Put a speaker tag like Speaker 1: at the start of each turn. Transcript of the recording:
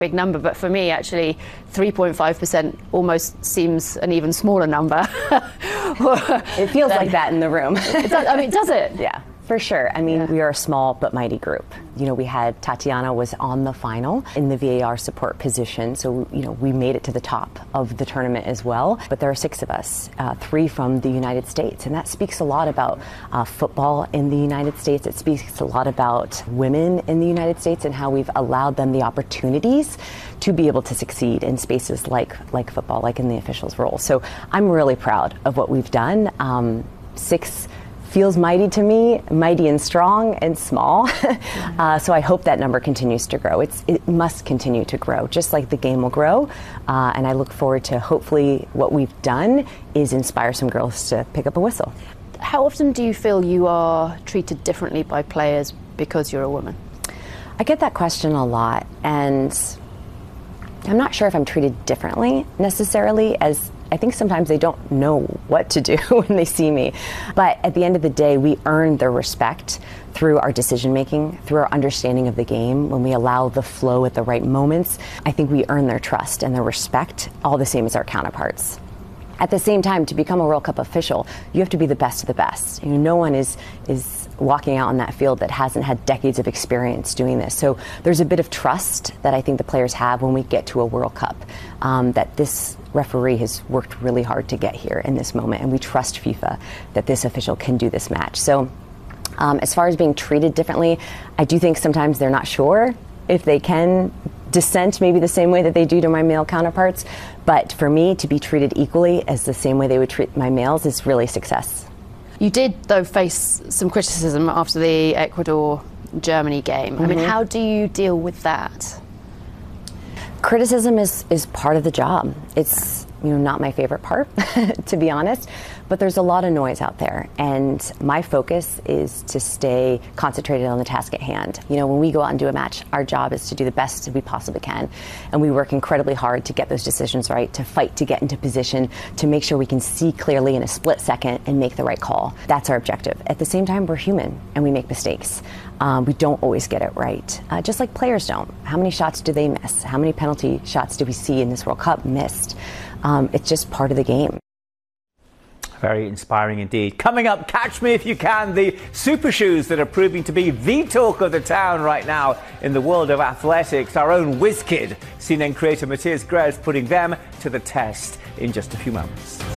Speaker 1: big number, but for me, actually, 3.5% almost seems an even smaller number.
Speaker 2: It feels like that in the room.
Speaker 1: Does it?
Speaker 2: Yeah. For sure. I mean, we are a small but mighty group. You know, we had Tatiana was on the final in the VAR support position. So, you know, we made it to the top of the tournament as well. But there are 6 of us, 3 from the United States. And that speaks a lot about football in the United States. It speaks a lot about women in the United States and how we've allowed them the opportunities to be able to succeed in spaces like football, like in the officials' role. So I'm really proud of what we've done. 6 feels mighty to me, mighty and strong and small. So I hope that number continues to grow. It must continue to grow, just like the game will grow. And I look forward to hopefully what we've done is inspire some girls to pick up a whistle.
Speaker 1: How often do you feel you are treated differently by players because you're a woman?
Speaker 2: I get that question a lot, and I'm not sure if I'm treated differently necessarily, as I think sometimes they don't know what to do when they see me. But at the end of the day, we earn their respect through our decision making, through our understanding of the game. When we allow the flow at the right moments, I think we earn their trust and their respect, all the same as our counterparts. At the same time, to become a World Cup official, you have to be the best of the best. You know, no one is walking out on that field that hasn't had decades of experience doing this. So there's a bit of trust that I think the players have when we get to a World Cup, that this referee has worked really hard to get here in this moment, and we trust FIFA that this official can do this match. So as far as being treated differently, I do think sometimes they're not sure if they can dissent maybe the same way that they do to my male counterparts. But for me, to be treated equally as the same way they would treat my males is really success.
Speaker 1: You did, though, face some criticism after the Ecuador-Germany game. I mean, how do you deal with that?
Speaker 2: Criticism is part of the job. It's not my favorite part, to be honest, but there's a lot of noise out there, and my focus is to stay concentrated on the task at hand. You know, when we go out and do a match, our job is to do the best we possibly can, and we work incredibly hard to get those decisions right, to fight to get into position, to make sure we can see clearly in a split second and make the right call. That's our objective. At the same time, we're human and we make mistakes. We don't always get it right, just like players don't. How many shots do they miss? How many penalty shots do we see in this World Cup missed? It's just part of the game.
Speaker 3: Very inspiring indeed. Coming up, catch me if you can, the super shoes that are proving to be the talk of the town right now in the world of athletics. Our own whiz kid, CNN creator Matthias Grez, putting them to the test in just a few moments.